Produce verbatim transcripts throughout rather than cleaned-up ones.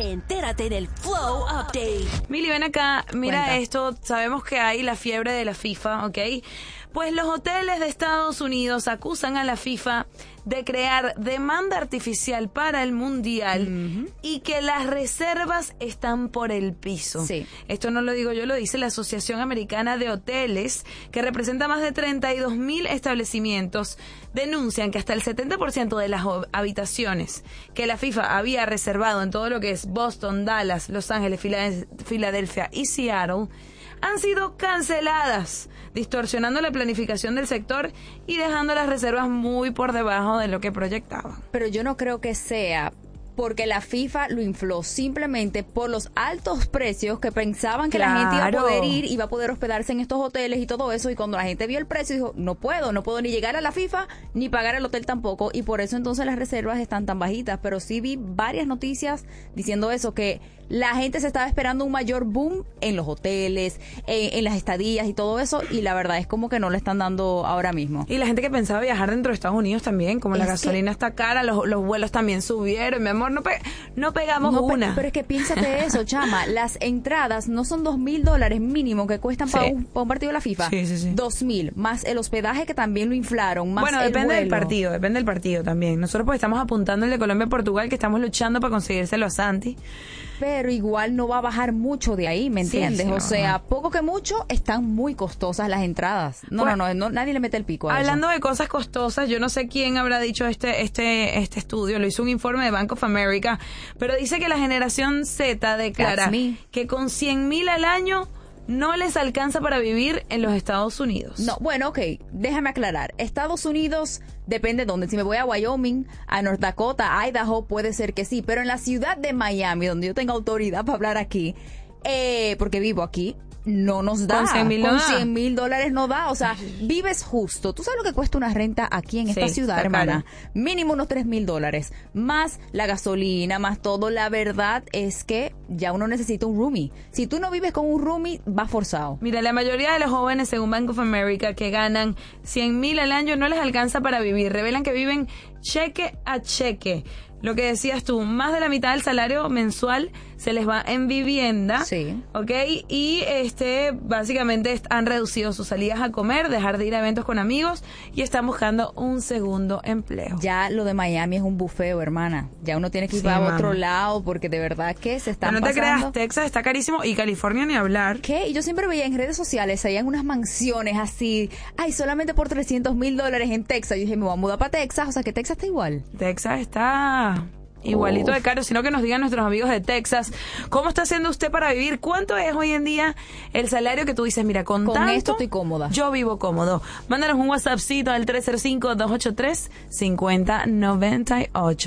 Entérate en el Flow Update. Mili, ven acá, mira Cuenta. esto, sabemos que hay la fiebre de la FIFA, ¿ok? Pues los hoteles de Estados Unidos acusan a la FIFA de crear demanda artificial para el Mundial uh-huh. y que las reservas están por el piso. Sí. Esto no lo digo yo, lo dice la Asociación Americana de Hoteles, que representa más de treinta y dos mil establecimientos. Denuncian que hasta el setenta por ciento de las habitaciones que la FIFA había reservado en todo lo que es Boston, Dallas, Los Ángeles, Filadelfia y Seattle han sido canceladas, distorsionando la planificación del sector y dejando las reservas muy por debajo de lo que proyectaban. Pero yo no creo que sea porque la FIFA lo infló, simplemente por los altos precios que pensaban que Claro. la gente iba a poder ir, iba a poder hospedarse en estos hoteles y todo eso, y cuando la gente vio el precio dijo, no puedo, no puedo ni llegar a la FIFA, ni pagar el hotel tampoco, y por eso entonces las reservas están tan bajitas. Pero sí vi varias noticias diciendo eso, que la gente se estaba esperando un mayor boom en los hoteles, en, en las estadías y todo eso, y la verdad es como que no le están dando ahora mismo. Y la gente que pensaba viajar dentro de Estados Unidos también, como la Es gasolina que- está cara, los, los vuelos también subieron, mi amor, no, pe- no pegamos No, pe- una. Pero es que piénsate eso, chama. Las entradas no son dos mil dólares mínimo que cuestan Sí. para un, para un partido de la FIFA. Sí, sí, sí. Dos mil, más el hospedaje que también lo inflaron, más Bueno, el depende del vuelo. partido, depende del partido también. Nosotros pues estamos apuntando el de Colombia-Portugal, que estamos luchando para conseguírselo a Santi. Pero igual no va a bajar mucho de ahí, ¿me Sí, entiendes? sí, o no, sea, no. poco que mucho están muy costosas las entradas. No, Pues, no, no, no, nadie le mete el pico a Hablando eso. de cosas costosas, yo no sé quién habrá dicho este este este estudio, lo hizo un informe de Bank of America, pero dice que la generación Z declara That's me. que con cien mil al año no les alcanza para vivir en los Estados Unidos. No, bueno, ok, déjame aclarar. Estados Unidos depende de dónde. Si me voy a Wyoming, a North Dakota, Idaho, puede ser que sí. Pero en la ciudad de Miami, donde yo tengo autoridad para hablar aquí, eh, porque vivo aquí, no nos da. Con cien mil no Con da. cien mil dólares no da. O sea, vives justo. ¿Tú sabes lo que cuesta una renta aquí en esta Sí, ciudad, está hermana? caro. Mínimo unos tres mil dólares. Más la gasolina, más todo. La verdad es que ya uno necesita un roomie. Si tú no vives con un roomie, vas forzado. Mira, la mayoría de los jóvenes, según Bank of America, que ganan cien mil al año no les alcanza para vivir. Revelan que viven cheque a cheque. Lo que decías tú, más de la mitad del salario mensual se les va en vivienda. Sí. ¿Ok? Y este, básicamente est- han reducido sus salidas a comer, dejar de ir a eventos con amigos y están buscando un segundo empleo. Ya lo de Miami es un bufeo, hermana. Ya uno tiene que ir Sí, para mano. otro lado porque de verdad que se están Pero no te pasando. creas, Texas está carísimo y California ni hablar. ¿Qué? Y yo siempre veía en redes sociales, habían unas mansiones así, ay, solamente por trescientos mil dólares en Texas. Yo dije, me voy a mudar para Texas, o sea que Texas está igual. Texas está igualito Uf. de caro, sino que nos digan nuestros amigos de Texas, ¿cómo está haciendo usted para vivir? ¿Cuánto es hoy en día el salario que tú dices, mira, con, Con tanto, esto estoy cómoda? Yo vivo cómodo. Mándanos un WhatsAppcito al tres cero cinco, dos ocho tres, cinco cero nueve ocho.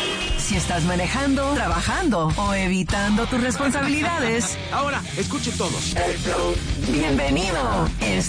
Si estás manejando, trabajando o evitando tus responsabilidades, Ahora, escuchen todos. bienvenido. Esto